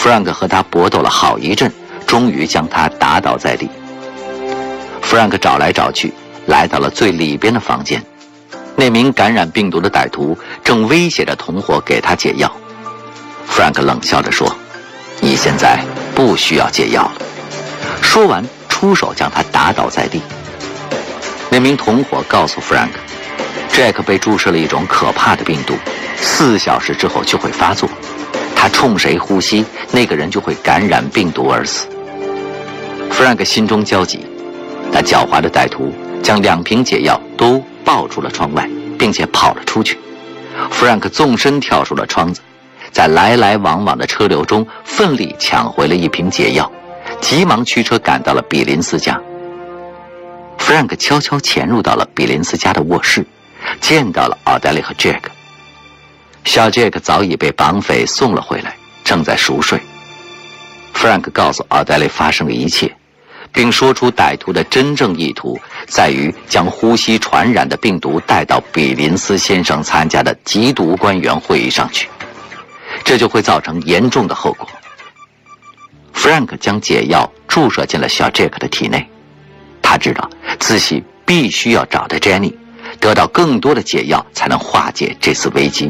弗兰克和他搏斗了好一阵，终于将他打倒在地。弗兰克找来找去，来到了最里边的房间。那名感染病毒的歹徒正威胁着同伙给他解药。弗兰克冷笑着说：“你现在不需要解药了。”说完，出手将他打倒在地。那名同伙告诉弗兰克，杰克被注射了一种可怕的病毒，4小时之后就会发作，他冲谁呼吸，那个人就会感染病毒而死。弗兰克心中焦急，那狡猾的歹徒将2瓶解药都抱出了窗外，并且跑了出去。弗兰克纵身跳出了窗子，在来来往往的车流中奋力抢回了1瓶解药，急忙驱车赶到了比林斯家。弗兰克悄悄潜入到了比林斯家的卧室，见到了奥黛丽和杰克。小杰克早已被绑匪送了回来，正在熟睡。弗兰克告诉奥黛丽发生的一切，并说出歹徒的真正意图在于将呼吸传染的病毒带到比林斯先生参加的缉毒官员会议上去，这就会造成严重的后果。弗兰克将解药注射进了小杰克的体内，他知道自己必须要找到 Jenny， 得到更多的解药才能化解这次危机。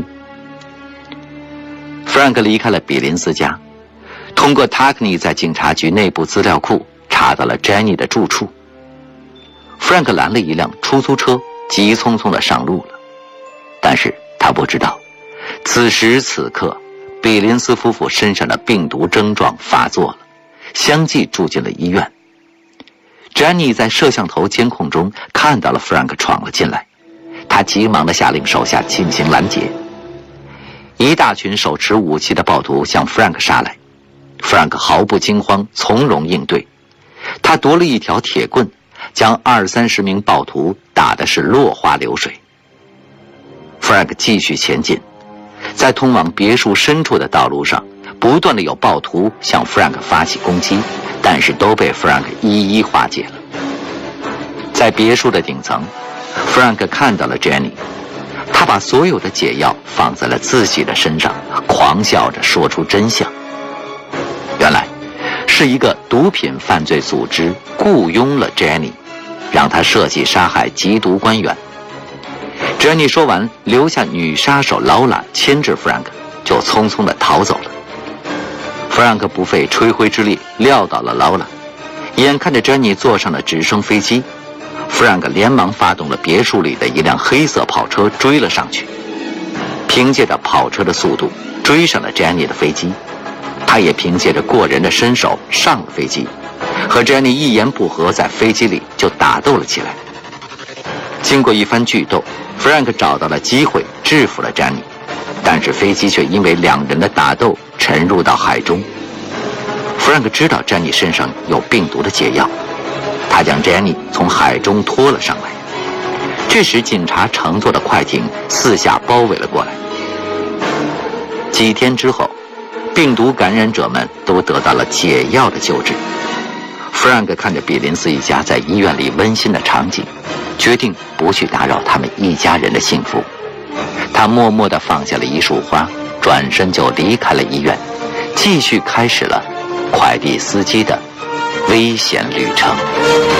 弗兰克离开了比林斯家，通过塔克尼在警察局内部资料库查到了 Jenny 的住处。弗兰克拦了一辆出租车，急匆匆地上路了。但是他不知道，此时此刻比林斯夫妇身上的病毒症状发作了，相继住进了医院。Jenny 在摄像头监控中看到了弗兰克闯了进来，他急忙地下令手下进行拦截。一大群手持武器的暴徒向弗兰克杀来，弗兰克毫不惊慌，从容应对。他夺了一条铁棍，将20-30名暴徒打得是落花流水。弗兰克继续前进，在通往别墅深处的道路上，不断的有暴徒向弗兰克发起攻击，但是都被弗兰克一一化解了。在别墅的顶层，弗兰克看到了 Jenny， 他把所有的解药放在了自己的身上，狂笑着说出真相。原来是一个毒品犯罪组织雇佣了 Jenny， 让他设计杀害缉毒官员。Jenny 说完，留下女杀手劳拉牵制弗兰克，就匆匆地逃走了。弗兰克不费吹灰之力撂倒了劳拉，眼看着 Jenny 坐上了直升飞机，弗兰克连忙发动了别墅里的一辆黑色跑车追了上去。凭借着跑车的速度追上了 Jenny 的飞机，他也凭借着过人的身手上了飞机，和 Jenny 一言不合在飞机里就打斗了起来。经过一番剧斗，弗兰克找到了机会制服了 Jenny， 但是飞机却因为2人的打斗沉入到海中。弗兰克知道 Jenny 身上有病毒的解药，他将 Jenny 从海中拖了上来。这时警察乘坐的快艇四下包围了过来。几天之后，病毒感染者们都得到了解药的救治。弗兰克看着比林斯一家在医院里温馨的场景，决定不去打扰他们一家人的幸福。他默默地放下了一束花，转身就离开了医院，继续开始了快递司机的危险旅程。